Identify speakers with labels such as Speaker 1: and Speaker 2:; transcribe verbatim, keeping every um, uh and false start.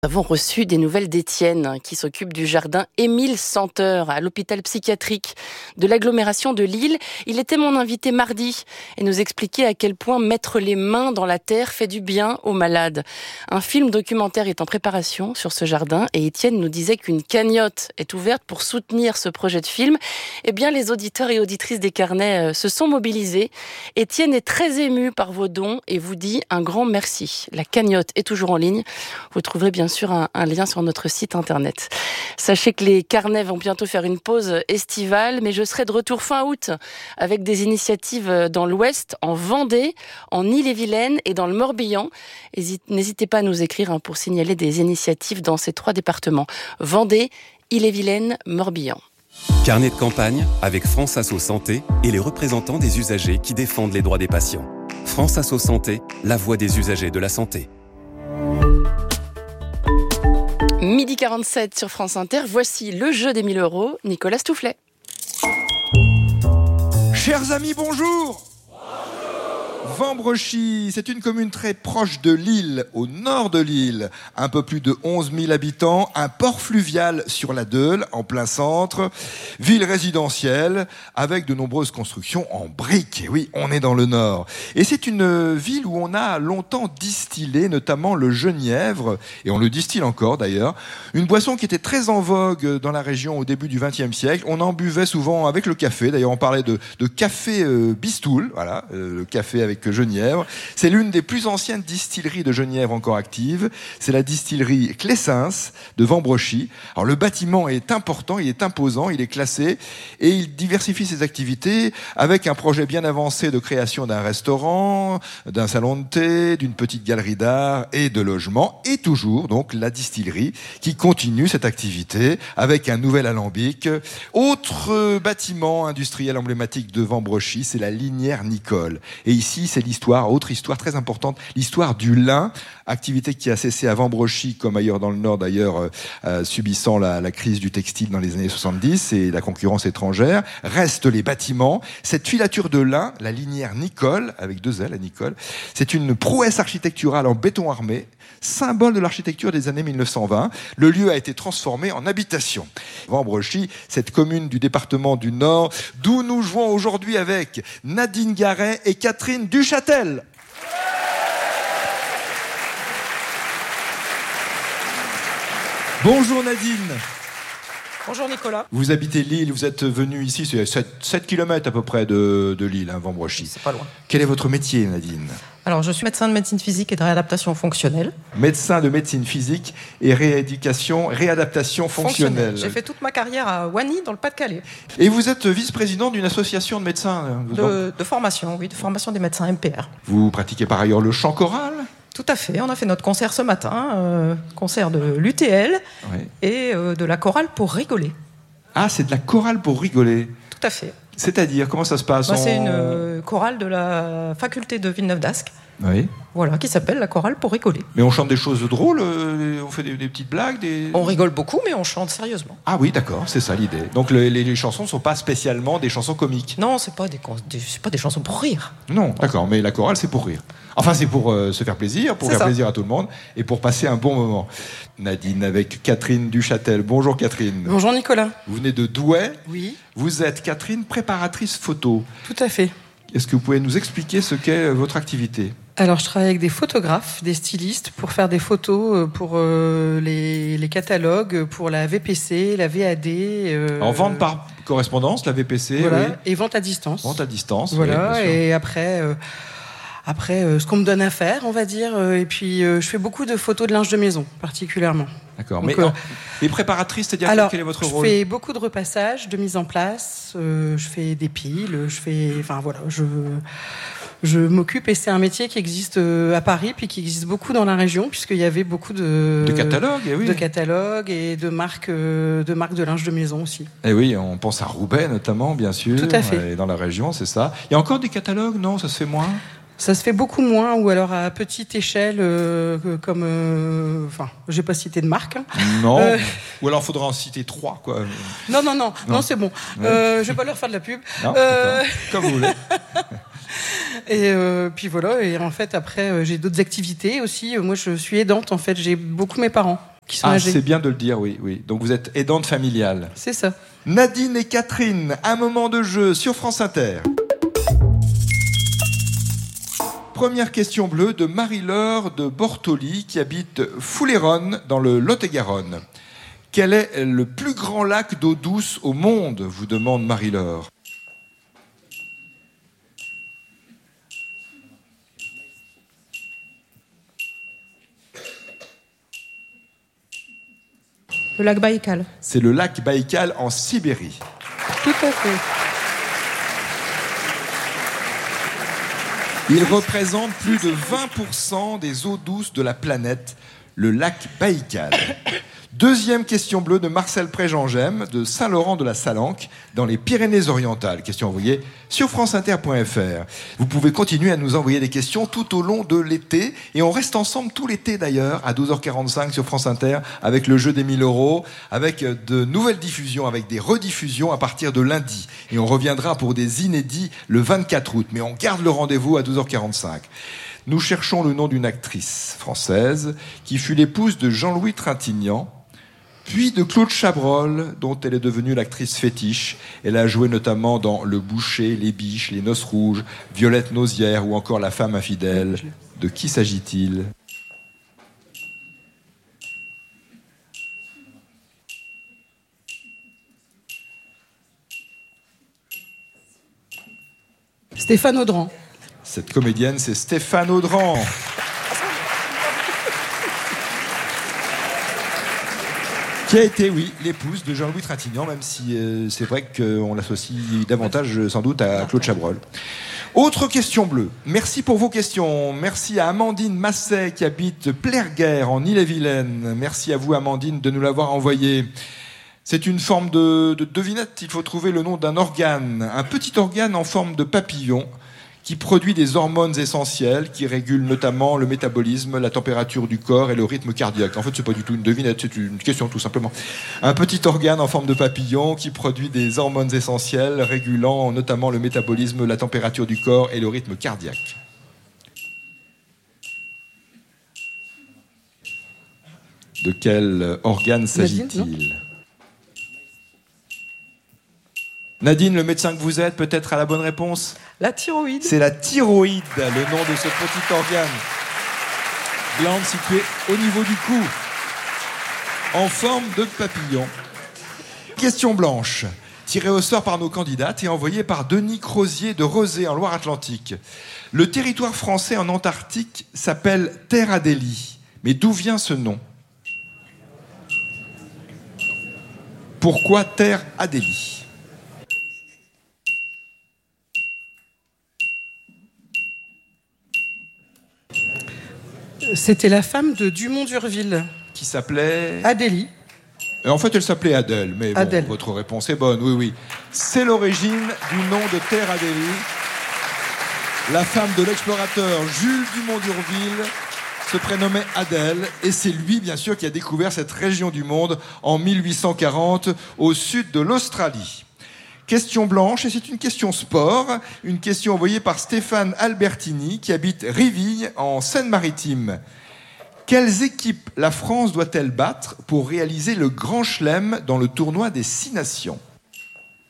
Speaker 1: Nous avons reçu des nouvelles d'Étienne, qui s'occupe du jardin Émile Senteur à l'hôpital psychiatrique de l'agglomération de Lille. Il était mon invité mardi et nous expliquait à quel point mettre les mains dans la terre fait du bien aux malades. Un film documentaire est en préparation sur ce jardin et Étienne nous disait qu'une cagnotte est ouverte pour soutenir ce projet de film. Eh bien, les auditeurs et auditrices des carnets se sont mobilisés. Étienne est très ému par vos dons et vous dit un grand merci. La cagnotte est toujours en ligne. Vous trouverez bien sûr un, un lien sur notre site internet. Sachez que les carnets vont bientôt faire une pause estivale, mais je serai de retour fin août avec des initiatives dans l'Ouest, en Vendée, en Ille-et-Vilaine et dans le Morbihan. N'hésitez pas à nous écrire hein, pour signaler des initiatives dans ces trois départements. Vendée, Ille-et-Vilaine, Morbihan.
Speaker 2: Carnet de campagne avec France Asso Santé et les représentants des usagers qui défendent les droits des patients. France Asso Santé, la voix des usagers de la santé.
Speaker 1: midi quarante-sept sur France Inter, voici le jeu des mille euros, Nicolas Stoufflet.
Speaker 3: Chers amis, bonjour. Vambrochy, c'est une commune très proche de Lille, au nord de Lille. Un peu plus de onze mille habitants, un port fluvial sur la Deule, en plein centre. Ville résidentielle, avec de nombreuses constructions en briques. Et oui, on est dans le nord. Et c'est une ville où on a longtemps distillé, notamment le genièvre, et on le distille encore d'ailleurs. Une boisson qui était très en vogue dans la région au début du vingtième siècle. On en buvait souvent avec le café. D'ailleurs, on parlait de, de café euh, bistoul, voilà, euh, le café avec Genièvre. C'est l'une des plus anciennes distilleries de Genièvre encore active. C'est la distillerie Clessens de Vambrochy. Alors le bâtiment est important, il est imposant, il est classé et il diversifie ses activités avec un projet bien avancé de création d'un restaurant, d'un salon de thé, d'une petite galerie d'art et de logement et toujours donc la distillerie qui continue cette activité avec un nouvel alambic. Autre bâtiment industriel emblématique de Vambrochy, c'est la Linière Nicole. Et ici, c'est l'histoire, autre histoire très importante, l'histoire du lin, activité qui a cessé à Vambrochy, comme ailleurs dans le Nord d'ailleurs, euh, subissant la, la crise du textile dans les années soixante-dix et la concurrence étrangère. Restent les bâtiments. Cette filature de lin, la Linière Nicole, avec deux L à Nicole, c'est une prouesse architecturale en béton armé, symbole de l'architecture des années mille neuf cent vingt. Le lieu a été transformé en habitation. Vambrochy, cette commune du département du Nord, d'où nous jouons aujourd'hui avec Nadine Garet et Catherine Duchâtel. Bonjour Nadine.
Speaker 4: Bonjour Nicolas.
Speaker 3: Vous habitez Lille, vous êtes venu ici, c'est sept kilomètres à peu près de, de Lille, hein, Vambrochy.
Speaker 4: C'est pas loin.
Speaker 3: Quel est votre métier, Nadine ?
Speaker 4: Alors, je suis médecin de médecine physique et de réadaptation fonctionnelle.
Speaker 3: Médecin de médecine physique et rééducation, réadaptation fonctionnelle.
Speaker 4: fonctionnelle. J'ai fait toute ma carrière à Wany, dans le Pas-de-Calais.
Speaker 3: Et vous êtes vice-président d'une association de médecins
Speaker 4: de, de formation, oui, de formation des médecins M P R.
Speaker 3: Vous pratiquez par ailleurs le chant choral ?
Speaker 4: Tout à fait. On a fait notre concert ce matin, euh, concert de l'U T L
Speaker 3: oui.
Speaker 4: et euh, de la chorale pour rigoler.
Speaker 3: Ah, c'est de la chorale pour rigoler.
Speaker 4: Tout à fait.
Speaker 3: C'est-à-dire, comment ça se passe ?
Speaker 4: Bah,
Speaker 3: on...
Speaker 4: C'est une euh, chorale de la faculté de Villeneuve-d'Ascq.
Speaker 3: Oui.
Speaker 4: Voilà, qui s'appelle la chorale pour rigoler.
Speaker 3: Mais on chante des choses drôles, euh, on fait des, des petites blagues des...
Speaker 4: On rigole beaucoup, mais on chante sérieusement.
Speaker 3: Ah oui, d'accord, c'est ça l'idée. Donc le, les, les chansons ne sont pas spécialement des chansons comiques.
Speaker 4: Non, c'est pas des, des, c'est pas des chansons pour rire.
Speaker 3: Non, d'accord, mais la chorale, c'est pour rire. Enfin, c'est pour euh, se faire plaisir, pour
Speaker 4: c'est
Speaker 3: faire
Speaker 4: ça.
Speaker 3: plaisir à tout le monde et pour passer un bon moment. Nadine, avec Catherine Duchâtel. Bonjour Catherine.
Speaker 1: Bonjour Nicolas.
Speaker 3: Vous venez de Douai.
Speaker 1: Oui.
Speaker 3: Vous êtes Catherine, préparatrice photo.
Speaker 1: Tout à fait.
Speaker 3: Est-ce que vous pouvez nous expliquer ce qu'est votre activité ?
Speaker 5: Alors, je travaille avec des photographes, des stylistes, pour faire des photos pour euh, les, les catalogues, pour la V P C, la V A D. Euh,
Speaker 3: En vente par correspondance, la V P C,
Speaker 5: voilà,
Speaker 3: oui.
Speaker 5: Et vente à distance.
Speaker 3: Vente à distance,
Speaker 5: voilà,
Speaker 3: oui, bien sûr.
Speaker 5: Et après... Euh, Après, euh, ce qu'on me donne à faire, on va dire. Euh, et puis, euh, je fais beaucoup de photos de linge de maison, particulièrement.
Speaker 3: D'accord.
Speaker 5: Donc,
Speaker 3: Mais
Speaker 5: euh,
Speaker 3: non, les préparatrices, c'est-à-dire
Speaker 5: alors,
Speaker 3: quel est votre
Speaker 5: je
Speaker 3: rôle ?
Speaker 5: fais beaucoup de repassage, de mise en place. Euh, je fais des piles. Je fais, enfin voilà, je je m'occupe et c'est un métier qui existe euh, à Paris puis qui existe beaucoup dans la région puisqu'il y avait beaucoup de
Speaker 3: De catalogues, eh oui.
Speaker 5: de catalogues et de marques euh, de marques de linge de maison aussi.
Speaker 3: Eh oui, on pense à Roubaix notamment, bien sûr.
Speaker 5: Tout à fait.
Speaker 3: Et dans la région, c'est ça. Il y a encore des catalogues, non ? Ça se fait moins ?
Speaker 5: Ça se fait beaucoup moins, ou alors à petite échelle, euh, comme... euh, Enfin, je n'ai pas cité de marque. Hein.
Speaker 3: Non.
Speaker 5: Euh,
Speaker 3: Ou alors, il faudra en citer trois, quoi.
Speaker 5: Non, non, non,
Speaker 3: Non.
Speaker 5: non, c'est bon.
Speaker 3: Ouais.
Speaker 5: Euh, je ne vais pas leur faire de la pub.
Speaker 3: Non,
Speaker 5: Euh,
Speaker 3: d'accord. Comme vous voulez.
Speaker 5: Et euh, puis voilà, et en fait, après, euh, j'ai d'autres activités aussi. Euh, Moi, je suis aidante, en fait. J'ai beaucoup mes parents. qui sont
Speaker 3: Ah,
Speaker 5: âgés.
Speaker 3: c'est bien de le dire, oui, oui. Donc vous êtes aidante familiale.
Speaker 5: C'est ça.
Speaker 3: Nadine et Catherine, un moment de jeu sur France Inter. Première question bleue de Marie-Laure de Bortoli qui habite Fouléronne dans le Lot-et-Garonne. Quel est le plus grand lac d'eau douce au monde, vous demande Marie-Laure.
Speaker 4: Le lac Baïkal.
Speaker 3: C'est le lac Baïkal en Sibérie.
Speaker 5: Tout à fait.
Speaker 3: Il représente plus de vingt pour cent des eaux douces de la planète, le lac Baïkal. Deuxième question bleue de Marcel Préjean-Gem, de Saint-Laurent-de-la-Salanque, dans les Pyrénées-Orientales. Question envoyée sur franceinter point f r. Vous pouvez continuer à nous envoyer des questions tout au long de l'été. Et on reste ensemble tout l'été d'ailleurs, à douze heures quarante-cinq sur France Inter, avec le jeu des mille euros, avec de nouvelles diffusions, avec des rediffusions à partir de lundi. Et on reviendra pour des inédits le vingt-quatre août. Mais on garde le rendez-vous à douze heures quarante-cinq. Nous cherchons le nom d'une actrice française qui fut l'épouse de Jean-Louis Trintignant, puis de Claude Chabrol, dont elle est devenue l'actrice fétiche. Elle a joué notamment dans Le Boucher, Les Biches, Les Noces Rouges, Violette Nausière ou encore La Femme infidèle. De qui s'agit-il ?
Speaker 5: Stéphane Audran.
Speaker 3: Cette comédienne, c'est Stéphane Audran. Qui a été, oui, l'épouse de Jean-Louis Trintignant, même si euh, c'est vrai qu'on l'associe davantage sans doute à Claude Chabrol. Autre question bleue. Merci pour vos questions. Merci à Amandine Masset qui habite Plerguerre en Ille-et-Vilaine. Merci à vous Amandine de nous l'avoir envoyé. C'est une forme de, de devinette. Il faut trouver le nom d'un organe. Un petit organe en forme de papillon qui produit des hormones essentielles qui régulent notamment le métabolisme, la température du corps et le rythme cardiaque. En fait, c'est pas du tout une devinette, c'est une question tout simplement. Un petit organe en forme de papillon qui produit des hormones essentielles régulant notamment le métabolisme, la température du corps et le rythme cardiaque. De quel organe s'agit-il ? Nadine, le médecin que vous êtes, peut-être à la bonne réponse ?
Speaker 5: La thyroïde.
Speaker 3: C'est la thyroïde, le nom de ce petit organe. Glande située au niveau du cou, en forme de papillon. Question blanche, tirée au sort par nos candidates et envoyée par Denis Crozier de Rezé en Loire-Atlantique. Le territoire français en Antarctique s'appelle Terre Adélie. Mais d'où vient ce nom ? Pourquoi Terre Adélie ?
Speaker 5: C'était la femme de Dumont d'Urville.
Speaker 3: Qui s'appelait
Speaker 5: Adélie.
Speaker 3: Et en fait, elle s'appelait Adèle, mais bon,
Speaker 5: Adèle.
Speaker 3: Votre réponse est bonne, oui, oui. C'est l'origine du nom de Terre Adélie. La femme de l'explorateur Jules Dumont d'Urville se prénommait Adèle, et c'est lui, bien sûr, qui a découvert cette région du monde en mille huit cent quarante, au sud de l'Australie. Question blanche, et c'est une question sport, une question envoyée par Stéphane Albertini, qui habite Riville, en Seine-Maritime. Quelles équipes la France doit-elle battre pour réaliser le Grand Chelem dans le tournoi des Six Nations ?